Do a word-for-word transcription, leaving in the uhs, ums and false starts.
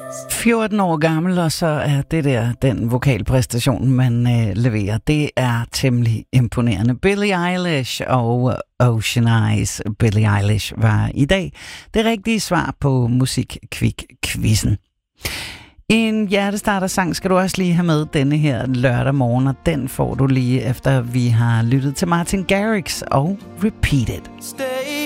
fjorten år gammel, og så er det der den vokalpræstation, man øh, leverer. Det er temmelig imponerende. Billie Eilish og Ocean Eyes. Billie Eilish var i dag det rigtige svar på Musikquik-quizzen. En hjertestarter-sang skal du også lige have med denne her lørdag morgen, og den får du lige efter vi har lyttet til Martin Garrix og Repeat It. Stay